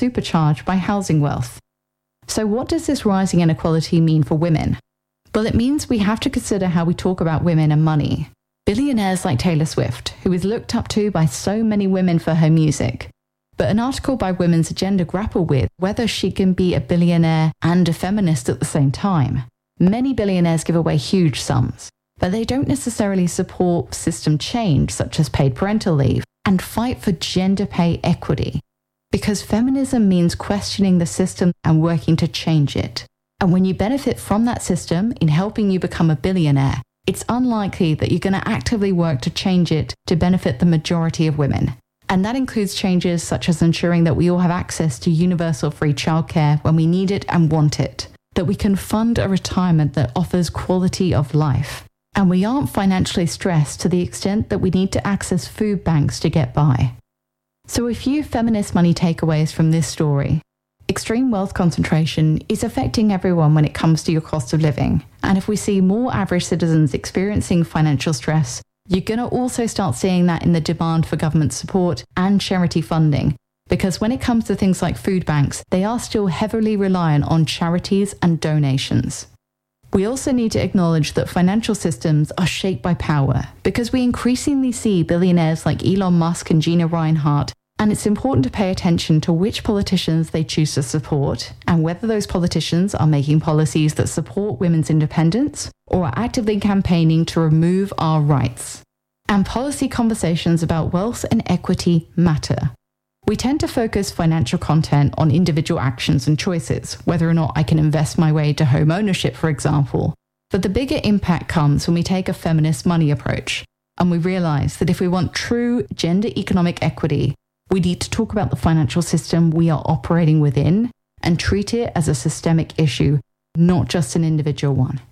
supercharged by housing wealth. So what does this rising inequality mean for women? Well, it means we have to consider how we talk about women and money. Billionaires like Taylor Swift, who is looked up to by so many women for her music. But an article by Women's Agenda grappled with whether she can be a billionaire and a feminist at the same time. Many billionaires give away huge sums, but they don't necessarily support system change such as paid parental leave and fight for gender pay equity. Because feminism means questioning the system and working to change it. And when you benefit from that system in helping you become a billionaire, it's unlikely that you're going to actively work to change it to benefit the majority of women. And that includes changes such as ensuring that we all have access to universal free childcare when we need it and want it, that we can fund a retirement that offers quality of life, and we aren't financially stressed to the extent that we need to access food banks to get by. So a few feminist money takeaways from this story. Extreme wealth concentration is affecting everyone when it comes to your cost of living. And if we see more average citizens experiencing financial stress, you're going to also start seeing that in the demand for government support and charity funding. Because when it comes to things like food banks, they are still heavily reliant on charities and donations. We also need to acknowledge that financial systems are shaped by power, because we increasingly see billionaires like Elon Musk and Gina Rinehart, and it's important to pay attention to which politicians they choose to support and whether those politicians are making policies that support women's independence or are actively campaigning to remove our rights. And policy conversations about wealth and equity matter. We tend to focus financial content on individual actions and choices, whether or not I can invest my way to home ownership, for example. But the bigger impact comes when we take a feminist money approach, and we realize that if we want true gender economic equity, we need to talk about the financial system we are operating within and treat it as a systemic issue, not just an individual one.